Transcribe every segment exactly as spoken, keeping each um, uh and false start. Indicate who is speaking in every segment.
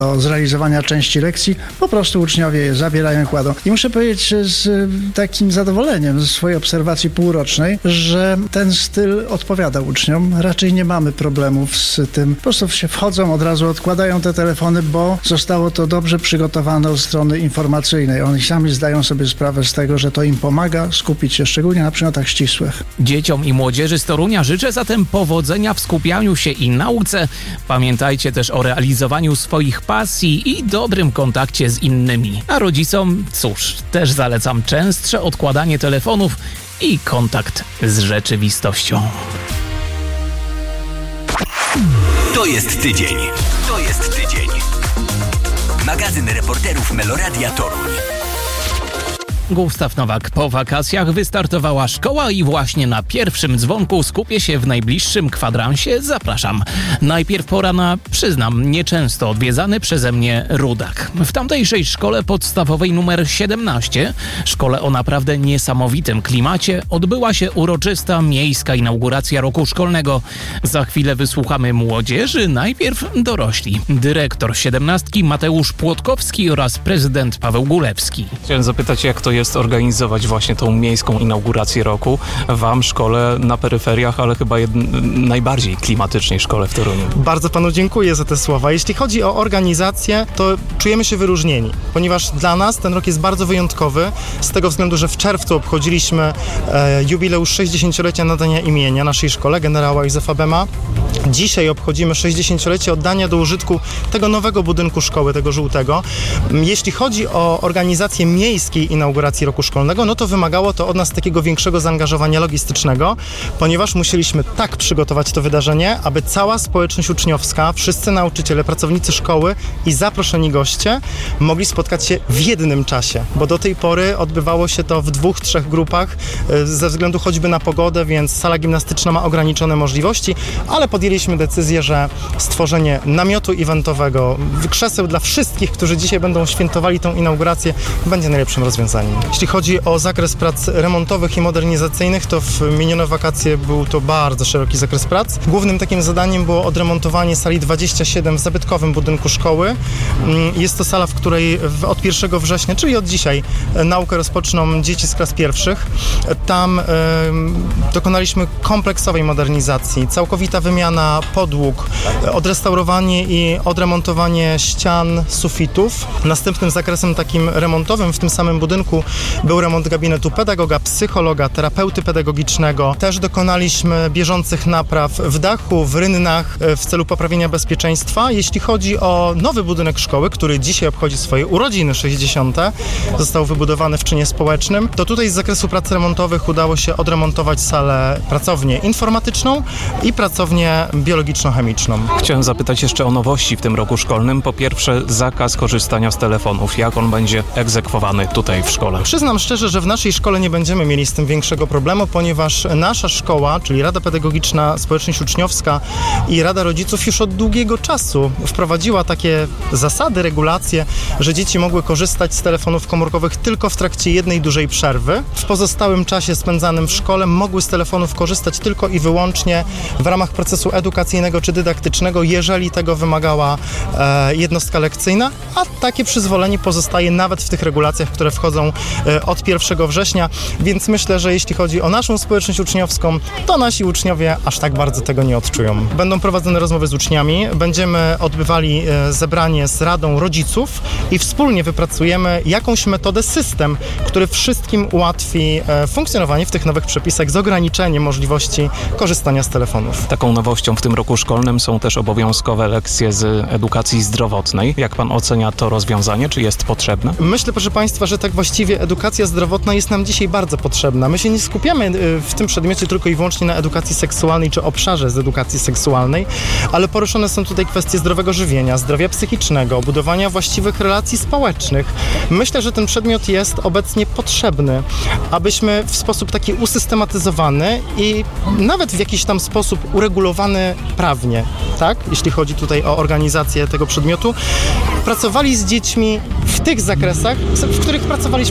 Speaker 1: do zrealizowania części lekcji, po prostu uczniowie je zabierają i kładą. I muszę powiedzieć z takim zadowoleniem ze swojej obserwacji półrocznej, że ten styl odpowiada uczniom. Raczej nie mamy problemów z tym. Po prostu się wchodzą, od razu odkładają te telefony, bo zostało to dobrze przygotowane od strony informacyjnej. Oni sami zdają sobie sprawę z tego, że to im pomaga skupić się, szczególnie na przedmiotach ścisłych.
Speaker 2: Dzieciom i młodzieży z Torunia życzę zatem powodzenia w skupianiu się i nauce. Pamiętajcie też o realizowaniu swoich pasji i dobrym kontakcie z innymi. A rodzicom, cóż, też zalecam częstsze odkładanie telefonów i kontakt z rzeczywistością.
Speaker 3: To jest tydzień. To jest tydzień. Magazyn reporterów Meloradia Toruń.
Speaker 2: Gustaw Nowak. Po wakacjach wystartowała szkoła i właśnie na pierwszym dzwonku skupię się w najbliższym kwadransie. Zapraszam. Najpierw pora na, przyznam, nieczęsto odwiedzany przeze mnie Rudak. W tamtejszej szkole podstawowej numer siedemnaście, szkole o naprawdę niesamowitym klimacie, odbyła się uroczysta miejska inauguracja roku szkolnego. Za chwilę wysłuchamy młodzieży, najpierw dorośli. Dyrektor siedemnastki Mateusz Płotkowski oraz prezydent Paweł Gulewski.
Speaker 4: Chciałem zapytać, jak to jest organizować właśnie tą miejską inaugurację roku wam, szkole na peryferiach, ale chyba jed... najbardziej klimatycznej szkole w Toruniu.
Speaker 5: Bardzo panu dziękuję za te słowa. Jeśli chodzi o organizację, to czujemy się wyróżnieni, ponieważ dla nas ten rok jest bardzo wyjątkowy, z tego względu, że w czerwcu obchodziliśmy e, jubileusz sześćdziesięciolecia nadania imienia naszej szkole, generała Józefa Bema. Dzisiaj obchodzimy sześćdziesięciolecie oddania do użytku tego nowego budynku szkoły, tego żółtego. Jeśli chodzi o organizację miejskiej inauguracji roku szkolnego, no to wymagało to od nas takiego większego zaangażowania logistycznego, ponieważ musieliśmy tak przygotować to wydarzenie, aby cała społeczność uczniowska, wszyscy nauczyciele, pracownicy szkoły i zaproszeni goście mogli spotkać się w jednym czasie, bo do tej pory odbywało się to w dwóch, trzech grupach ze względu choćby na pogodę, więc sala gimnastyczna ma ograniczone możliwości, ale podjęliśmy decyzję, że stworzenie namiotu eventowego, krzeseł dla wszystkich, którzy dzisiaj będą świętowali tą inaugurację, będzie najlepszym rozwiązaniem. Jeśli chodzi o zakres prac remontowych i modernizacyjnych, to w minione wakacje był to bardzo szeroki zakres prac. Głównym takim zadaniem było odremontowanie sali dwadzieścia siedem w zabytkowym budynku szkoły. Jest to sala, w której od pierwszego września, czyli od dzisiaj, naukę rozpoczną dzieci z klas pierwszych. Tam y, dokonaliśmy kompleksowej modernizacji, całkowita wymiana podłóg, odrestaurowanie i odremontowanie ścian, sufitów. Następnym zakresem takim remontowym w tym samym budynku był remont gabinetu pedagoga, psychologa, terapeuty pedagogicznego. Też dokonaliśmy bieżących napraw w dachu, w rynnach w celu poprawienia bezpieczeństwa. Jeśli chodzi o nowy budynek szkoły, który dzisiaj obchodzi swoje urodziny sześćdziesiąte, został wybudowany w czynie społecznym, to tutaj z zakresu prac remontowych udało się odremontować salę, pracownię informatyczną i pracownię biologiczno-chemiczną.
Speaker 4: Chciałem zapytać jeszcze o nowości w tym roku szkolnym. Po pierwsze, zakaz korzystania z telefonów. Jak on będzie egzekwowany tutaj w szkole?
Speaker 5: Przyznam szczerze, że w naszej szkole nie będziemy mieli z tym większego problemu, ponieważ nasza szkoła, czyli Rada Pedagogiczna, Społeczność Uczniowska i Rada Rodziców już od długiego czasu wprowadziła takie zasady, regulacje, że dzieci mogły korzystać z telefonów komórkowych tylko w trakcie jednej dużej przerwy. W pozostałym czasie spędzanym w szkole mogły z telefonów korzystać tylko i wyłącznie w ramach procesu edukacyjnego czy dydaktycznego, jeżeli tego wymagała e, jednostka lekcyjna, a takie przyzwolenie pozostaje nawet w tych regulacjach, które wchodzą e, od pierwszego września, więc myślę, że jeśli chodzi o naszą społeczność uczniowską, to nasi uczniowie aż tak bardzo tego nie odczują. Będą prowadzone rozmowy z uczniami, będziemy odbywali e, zebranie z Radą Rodziców i wspólnie wypracujemy jakąś metodę, system, który wszystkim ułatwi e, funkcjonowanie w tych nowych przepisach z ograniczeniem możliwości korzystania z telefonów.
Speaker 4: Taką nowością w tym roku szkolnym są też obowiązkowe lekcje z edukacji zdrowotnej. Jak pan ocenia to rozwiązanie? Czy jest potrzebne?
Speaker 5: Myślę, proszę państwa, że tak właściwie edukacja zdrowotna jest nam dzisiaj bardzo potrzebna. My się nie skupiamy w tym przedmiocie tylko i wyłącznie na edukacji seksualnej czy obszarze z edukacji seksualnej, ale poruszone są tutaj kwestie zdrowego żywienia, zdrowia psychicznego, budowania właściwych relacji społecznych. Myślę, że ten przedmiot jest obecnie potrzebny, abyśmy w sposób taki usystematyzowany i nawet w jakiś tam sposób uregulowany prawnie, tak, jeśli chodzi tutaj o organizację tego przedmiotu, pracowali z dziećmi w tych zakresach, w których pracowaliśmy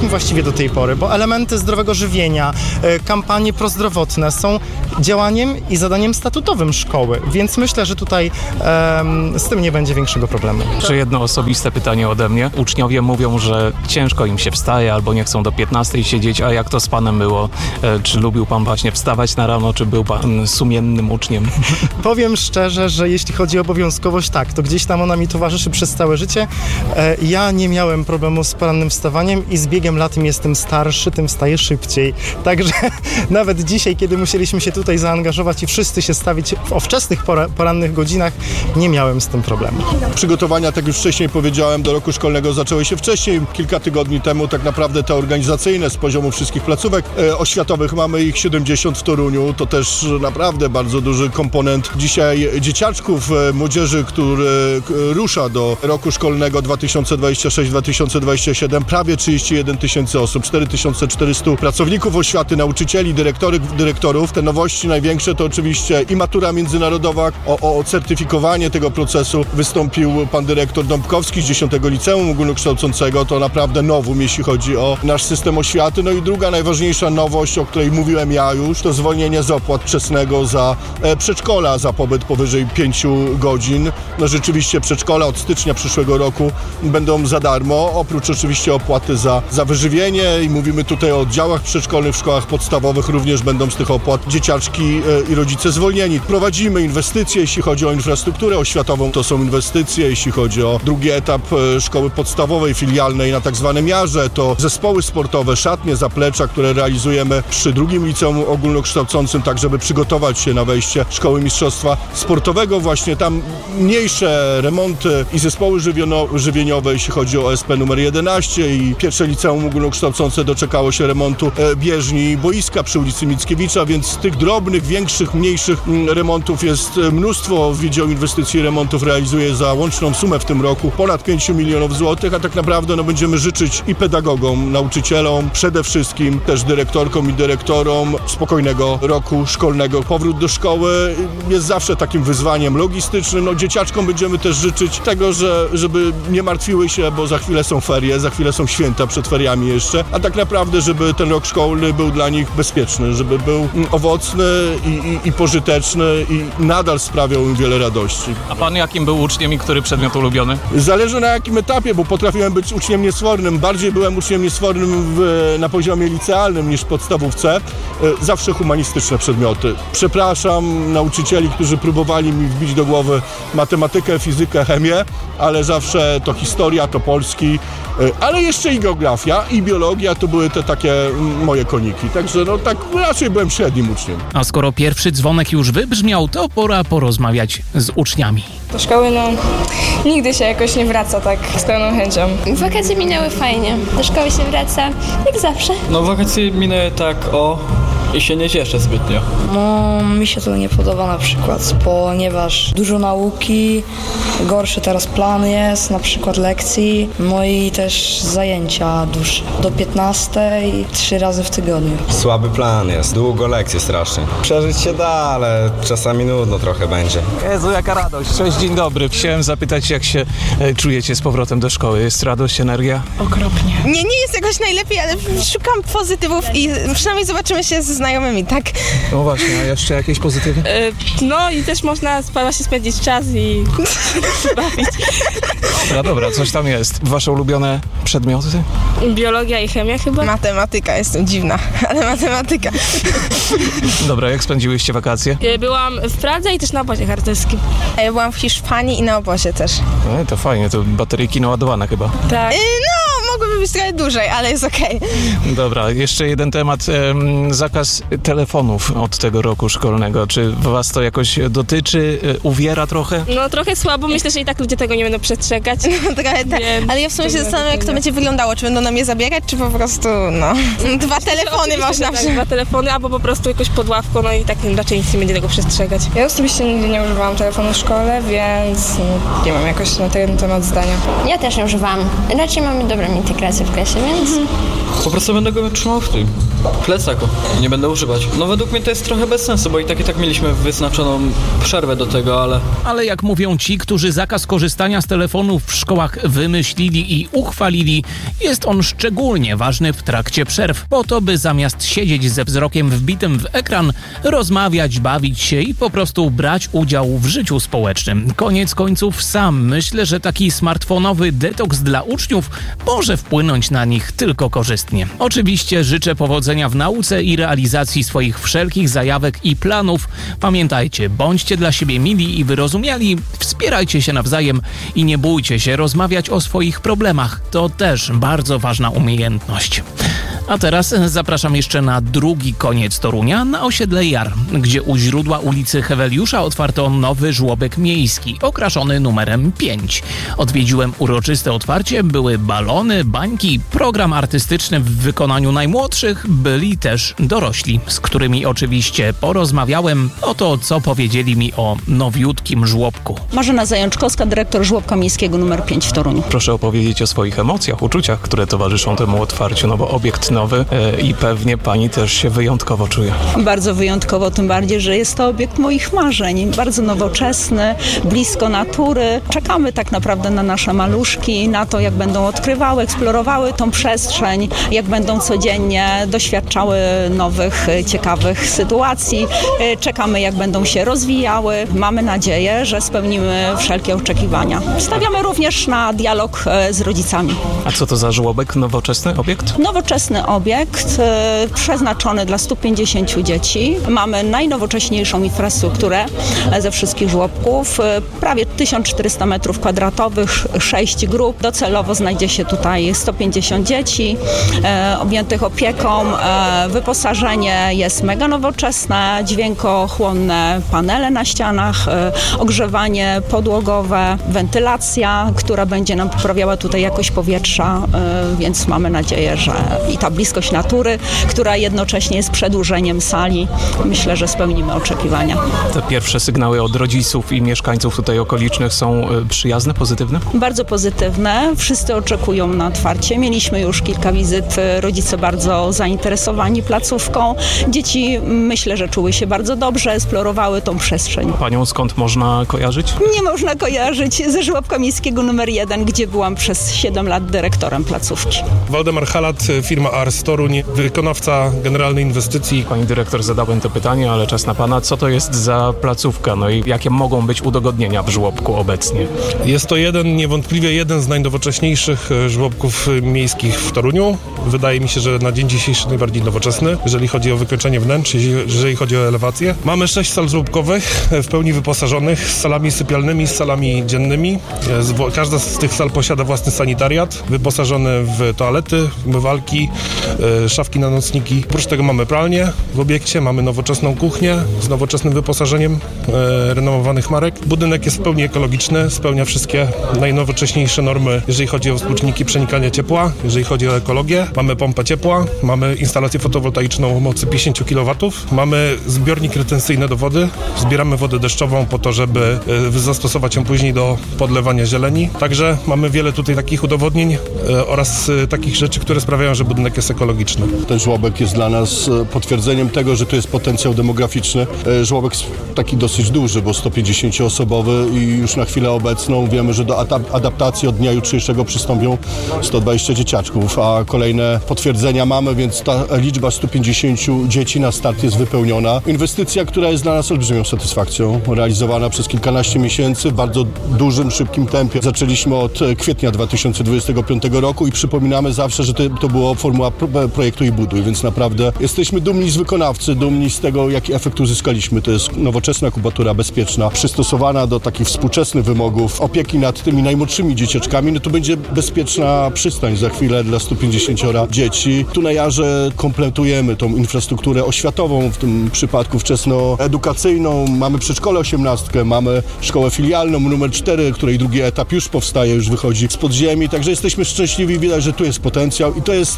Speaker 5: właściwie do tej pory, bo elementy zdrowego żywienia, kampanie prozdrowotne są działaniem i zadaniem statutowym szkoły, więc myślę, że tutaj um, z tym nie będzie większego problemu.
Speaker 4: Jeszcze jedno osobiste pytanie ode mnie. Uczniowie mówią, że ciężko im się wstaje albo nie chcą do piętnastej siedzieć, a jak to z panem było? E, czy lubił pan właśnie wstawać na rano, czy był pan sumiennym uczniem?
Speaker 5: Powiem szczerze, że jeśli chodzi o obowiązkowość, tak, to gdzieś tam ona mi towarzyszy przez całe życie. E, ja nie miałem problemu z porannym wstawaniem i z biegiem lat im jestem starszy, tym wstaję szybciej. Także nawet dzisiaj, kiedy musieliśmy się tutaj zaangażować i wszyscy się stawić o wczesnych pora, porannych godzinach, nie miałem z tym problemu.
Speaker 6: Przygotowania, tak już wcześniej powiedziałem, do roku szkolnego zaczęły się wcześniej. Kilka tygodni temu tak naprawdę te organizacyjne z poziomu wszystkich placówek e, oświatowych, mamy ich siedemdziesiąt w Toruniu, to też naprawdę bardzo duży komponent dzisiaj dzieciaczków, e, młodzieży, który k, rusza do roku szkolnego dwa tysiące dwudziestego szóstego dwa tysiące dwudziestego siódmego. Prawie trzydzieści jeden tysięcy osób, cztery tysiące czterysta pracowników oświaty, nauczycieli, dyrektory, dyrektorów. Te nowości największe to oczywiście i matura międzynarodowa. O, o certyfikowanie tego procesu wystąpił pan dyrektor Dąbkowski z dziesiątego Liceum Ogólnokształcącego. To naprawdę nowum, jeśli chodzi o nasz system oświaty. No i druga najważniejsza nowość, o której mówiłem ja już, to zwolnienie z opłat wczesnego za e, przedszkola, za pobyt powyżej pięciu godzin. No rzeczywiście przedszkola od stycznia przyszłego roku będą za darmo, oprócz oczywiście opłaty za, za wyżywienie i mówimy tutaj o oddziałach przedszkolnych w szkołach podstawowych, również będą z tych opłat dzieciaczki e, i rodzice zwolnieni. Prowadzimy inwestycje, jeśli chodzi o infrastrukturę oświatową, to są inwestycje, jeśli chodzi o drugi etap e, szkoły podstawowej, filialnej na tak zwanym jarze, to zespoły sportowe, szatnie, zaplecza, które realizujemy przy drugim liceum ogólnokształcącym, tak żeby przygotować się na wejście szkoły mistrzostwa sportowego. Właśnie tam mniejsze remonty i zespoły żywiono, żywieniowe, jeśli chodzi o O S P numer jedenaście i pierwsze liceum ogólnokształcące doczekało się remontu e, bieżni boiska przy ulicy Mickiewicza, więc tych drobnych, większych, mniejszych m, remontów jest mnóstwo. Wydział Inwestycji i Remontów realizuje za łączną sumę w tym roku ponad pięć milionów złotych, a tak naprawdę no, będziemy życzyć i pedagogom, nauczycielom, przede wszystkim też dyrektorkom i dyrektorom spokojnego roku szkolnego. Powrót do szkoły jest zawsze takim wyzwaniem logistycznym. No, dzieciaczkom będziemy też życzyć tego, że, żeby nie martwiły się, bo za chwilę są ferie, za chwilę są święta przed feriami jeszcze, a tak naprawdę, żeby ten rok szkolny był dla nich bezpieczny, żeby był owocny i, i, i pożyteczny i nadal sprawiał im wiele radości.
Speaker 4: A pan jakim był uczniem i który przedmiot ulubiony?
Speaker 6: Zależy na jakim etapie, bo potrafiłem być uczniem niesfornym. Bardziej byłem uczniem niesfornym w, na poziomie licealnym niż w podstawówce. Zawsze humanistyczne przedmioty. Przepraszam nauczycieli, którzy próbowali mi wbić do głowy matematykę, fizykę, chemię, ale zawsze to historia, to polski, ale jeszcze i geografia, i biologia to były te takie moje koniki. Także no tak raczej byłem średnim uczniem.
Speaker 2: A skoro pierwszy dzwonek już wybrzmiał, to pora porozmawiać z uczniami.
Speaker 7: Do szkoły no nigdy się jakoś nie wraca tak z pełną chęcią.
Speaker 8: Wakacje minęły fajnie. Do szkoły się wraca jak zawsze.
Speaker 9: No wakacje minęły tak o i się nie cieszę zbytnio.
Speaker 10: No mi się to nie podoba na przykład, ponieważ dużo nauki, gorszy teraz plan jest, na przykład lekcji, no i też zajęcia dłuższe. Do piętnastej, trzy razy w tygodniu.
Speaker 11: Słaby plan jest, długo lekcje strasznie. Przeżyć się da, ale czasami nudno trochę będzie.
Speaker 4: Jezu, jaka radość. Cześć, dzień dobry. Chciałem zapytać, jak się e, czujecie z powrotem do szkoły? Jest radość, energia?
Speaker 7: Okropnie.
Speaker 12: Nie, nie jest jakoś najlepiej, ale szukam pozytywów i przynajmniej zobaczymy się ze znajomymi, tak?
Speaker 4: No właśnie, a jeszcze jakieś pozytywy?
Speaker 7: Yy, no i też można właśnie spędzić czas i bawić.
Speaker 4: Dobra, dobra, coś tam jest. Wasze ulubione przedmioty?
Speaker 7: Biologia i chemia chyba?
Speaker 12: Matematyka, jestem dziwna, ale matematyka.
Speaker 4: Dobra, jak spędziłyście wakacje?
Speaker 7: Yy, byłam w Pradze i też na obozie harcerskim.
Speaker 12: A ja byłam w Hiszpanii i na obozie też.
Speaker 4: E, to fajnie, to bateryjki naładowane chyba.
Speaker 7: Tak.
Speaker 12: Yy, no, mogłyby być trochę dłużej, ale jest okej. Okay.
Speaker 4: Dobra, jeszcze jeden temat. Ehm, zakaz telefonów od tego roku szkolnego. Czy was to jakoś dotyczy? Uwiera trochę?
Speaker 7: No trochę słabo. Myślę, że i tak ludzie tego nie będą przestrzegać.
Speaker 12: No trochę tak. Ale ja w sumie się zastanawiam, jak to będzie wyglądało. Czy będą nam je zabierać, czy po prostu, no... Dwa telefony można
Speaker 7: tak, dwa telefony, albo po prostu jakoś pod ławką, no i tak raczej nic nie będzie tego przestrzegać. Ja osobiście nigdy nie używałam telefonu w szkole, więc nie mam jakoś na ten temat zdania.
Speaker 8: Ja też nie używałam. Raczej mamy dobrą integrację w klasie, więc...
Speaker 9: Po prostu będę go trzymał w tym. Plecaku. Nie będę używać. No według mnie to jest trochę bez sensu, bo i tak i tak mieliśmy wyznaczoną przerwę do tego, ale...
Speaker 2: Ale jak mówią ci, którzy zakaz korzystania z telefonów w szkołach wymyślili i uchwalili, jest on szczególnie ważny w trakcie przerw, po to, by zamiast siedzieć ze wzrokiem wbitym w ekran, rozmawiać, bawić się i po prostu brać udział w życiu społecznym. Koniec końców sam myślę, że taki smartfonowy detoks dla uczniów może wpłynąć na nich tylko korzystnie. Oczywiście życzę powodzenia w nauce i realizacji swoich wszelkich zajawek i planów. Pamiętajcie, bądźcie dla siebie mili i wyrozumiali, wspierajcie się nawzajem i nie bójcie się rozmawiać o swoich problemach. To też bardzo ważna umiejętność. A teraz zapraszam jeszcze na drugi koniec Torunia, na osiedle Jar, gdzie u źródła ulicy Heweliusza otwarto nowy żłobek miejski, okraszony numerem pięć. Odwiedziłem uroczyste otwarcie, były balony, bańki, program artystyczny w wykonaniu najmłodszych, byli też dorośli, z którymi oczywiście porozmawiałem o to, co powiedzieli mi o nowiutkim żłobku.
Speaker 13: Marzena Zajączkowska, dyrektor żłobka miejskiego numer pięć w Toruniu.
Speaker 4: Proszę opowiedzieć o swoich emocjach, uczuciach, które towarzyszą temu otwarciu, no bo obiekt nowy e, i pewnie pani też się wyjątkowo czuje.
Speaker 13: Bardzo wyjątkowo, tym bardziej, że jest to obiekt moich marzeń. Bardzo nowoczesny, blisko natury. Czekamy tak naprawdę na nasze maluszki, na to, jak będą odkrywały, eksplorowały tą przestrzeń, jak będą codziennie doświadczały nowych, ciekawych sytuacji. Czekamy, jak będą się rozwijały. Mamy nadzieję, że spełnimy wszelkie oczekiwania. Stawiamy również na dialog z rodzicami.
Speaker 4: A co to za żłobek? Nowoczesny obiekt?
Speaker 13: Nowoczesny obiekt e, przeznaczony dla stu pięćdziesięciu dzieci. Mamy najnowocześniejszą infrastrukturę ze wszystkich żłobków. E, prawie tysiąc czterysta metrów kwadratowych, sześć grup. Docelowo znajdzie się tutaj sto pięćdziesiąt dzieci e, objętych opieką. E, wyposażenie jest mega nowoczesne, dźwiękochłonne panele na ścianach, e, ogrzewanie podłogowe, wentylacja, która będzie nam poprawiała tutaj jakość powietrza, e, więc mamy nadzieję, że i ta bliskość natury, która jednocześnie jest przedłużeniem sali, myślę, że spełnimy oczekiwania.
Speaker 4: Te pierwsze sygnały od rodziców i mieszkańców tutaj okolicznych są przyjazne, pozytywne?
Speaker 13: Bardzo pozytywne. Wszyscy oczekują na otwarcie. Mieliśmy już kilka wizyt, rodzice bardzo zainteresowani placówką. Dzieci, myślę, że czuły się bardzo dobrze, eksplorowały tą przestrzeń.
Speaker 4: Panią skąd można kojarzyć?
Speaker 13: Nie można kojarzyć ze żłobka miejskiego numer jeden, gdzie byłam przez siedem lat dyrektorem placówki.
Speaker 14: Waldemar Halat, firma Ars Toruń, wykonawca generalnej inwestycji.
Speaker 4: Pani dyrektor, zadałem to pytanie, ale czas na pana. Co to jest za placówka? No i jakie mogą być udogodnienia w żłobku obecnie?
Speaker 14: Jest to jeden, niewątpliwie jeden z najnowocześniejszych żłobków miejskich w Toruniu. Wydaje mi się, że na dzień dzisiejszy najbardziej nowoczesny, jeżeli chodzi o wykończenie wnętrz, jeżeli chodzi o elewację. Mamy sześć sal żłobkowych, w pełni wyposażonych, z salami sypialnymi, z salami dziennymi. Każda z tych sal posiada własny sanitariat, wyposażony w toalety, umywalki, szafki na nocniki. Oprócz tego mamy pralnię w obiekcie, mamy nowoczesną kuchnię z nowoczesnym wyposażeniem e, renomowanych marek. Budynek jest w pełni ekologiczny, spełnia wszystkie najnowocześniejsze normy, jeżeli chodzi o współczynniki przenikania ciepła, jeżeli chodzi o ekologię. Mamy pompę ciepła, mamy instalację fotowoltaiczną o mocy pięćdziesiąt kilowatów, mamy zbiornik retencyjny do wody, zbieramy wodę deszczową po to, żeby e, zastosować ją później do podlewania zieleni. Także mamy wiele tutaj takich udowodnień e, oraz e, takich rzeczy, które sprawiają, że budynek jest ekologiczny.
Speaker 6: Ten żłobek jest dla nas potwierdzeniem tego, że to jest potencjał demograficzny. Żłobek jest taki dosyć duży, bo sto pięćdziesięcioosobowy i już na chwilę obecną wiemy, że do adaptacji od dnia jutrzejszego przystąpią sto dwadzieścia dzieciaczków, a kolejne potwierdzenia mamy, więc ta liczba stu pięćdziesięciu dzieci na start jest wypełniona. Inwestycja, która jest dla nas olbrzymią satysfakcją, realizowana przez kilkanaście miesięcy w bardzo dużym, szybkim tempie. Zaczęliśmy od kwietnia dwa tysiące dwudziestego piątego roku i przypominamy zawsze, że to, to było formuła projektu i buduj, więc naprawdę jesteśmy dumni z wykonawcy, dumni z tego, jaki efekt uzyskaliśmy. To jest nowoczesna kubatura bezpieczna, przystosowana do takich współczesnych wymogów opieki nad tymi najmłodszymi dzieciaczkami. No to będzie bezpieczna przystań za chwilę dla stu pięćdziesięciu dzieci. Tu na Jarze kompletujemy tą infrastrukturę oświatową, w tym przypadku wczesnoedukacyjną. Mamy przedszkole osiemnastkę, mamy szkołę filialną numer cztery, której drugi etap już powstaje, już wychodzi z podziemi, także jesteśmy szczęśliwi, widać, że tu jest potencjał i to jest też dla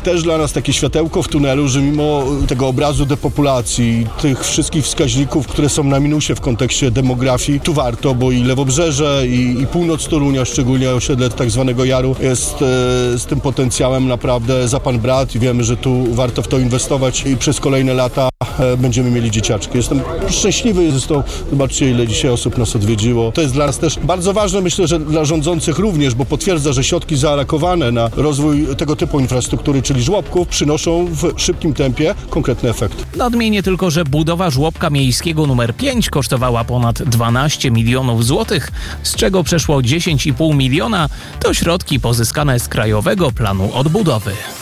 Speaker 6: nas takie światełko w tunelu, że mimo tego obrazu depopulacji, tych wszystkich wskaźników, które są na minusie w kontekście demografii, tu warto, bo i Lewobrzeże, i, i północ Torunia, szczególnie osiedle tak zwanego Jaru, jest e, z tym potencjałem naprawdę za pan brat i wiemy, że tu warto w to inwestować i przez kolejne lata e, będziemy mieli dzieciaczki. Jestem szczęśliwy, zresztą zobaczcie, ile dzisiaj osób nas odwiedziło. To jest dla nas też bardzo ważne, myślę, że dla rządzących również, bo potwierdza, że środki zaalokowane na rozwój tego typu infrastruktury, czyli żłobków, przynoszą w szybkim tempie konkretny efekt.
Speaker 2: Nadmienię tylko, że budowa żłobka miejskiego numer pięć kosztowała ponad dwanaście milionów złotych, z czego przeszło dziesięć i pół miliona to środki pozyskane z Krajowego Planu Odbudowy.